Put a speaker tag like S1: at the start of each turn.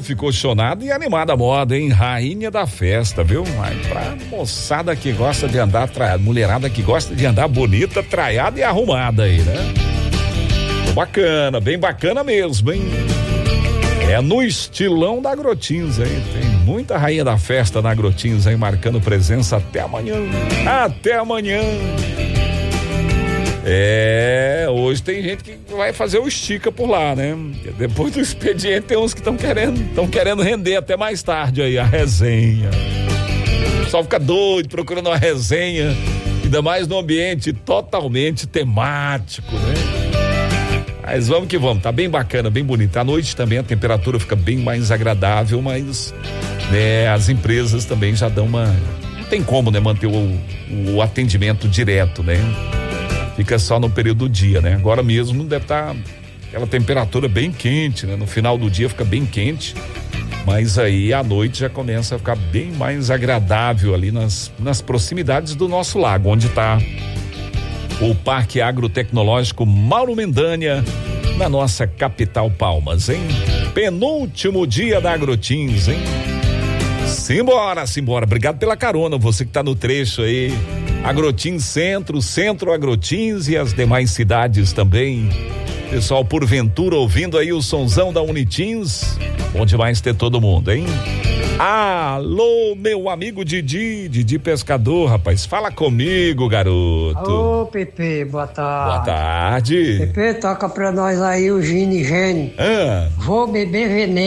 S1: ficou chonada e animada a moda, hein? Rainha da festa, viu? Mas pra moçada que gosta de andar traiada, mulherada que gosta de andar bonita, traiada e arrumada aí, né? Bacana, bem bacana mesmo, hein? É no estilão da Agrotins, hein? Tem muita rainha da festa na Agrotins, hein? Marcando presença até amanhã. Até amanhã. Hoje tem gente que vai fazer o estica por lá, né? Depois do expediente tem uns que estão querendo render até mais tarde aí a resenha. O pessoal fica doido procurando uma resenha, ainda mais no ambiente totalmente temático, né? Mas vamos que vamos, tá bem bacana, bem bonito. À noite também a temperatura fica bem mais agradável, mas né, as empresas também já dão uma... Não tem como, né, manter o atendimento direto, né? Fica só no período do dia, né? Agora mesmo deve estar aquela temperatura bem quente, né? No final do dia fica bem quente, mas aí à noite já começa a ficar bem mais agradável ali nas proximidades do nosso lago, onde está o Parque Agrotecnológico Mauro Mendanha, na nossa capital Palmas, hein? Penúltimo dia da Agrotins, hein? Simbora. Obrigado pela carona, você que tá no trecho aí. Agrotins Centro Agrotins e as demais cidades também. Pessoal, porventura ouvindo aí o sonzão da Unitins, bom demais ter todo mundo, hein? Alô, meu amigo Didi Pescador, rapaz, fala comigo, garoto.
S2: Ô, Pepe, boa tarde.
S1: Boa tarde.
S2: Pepe, toca pra nós aí o Gine Gene. Vou beber veneno.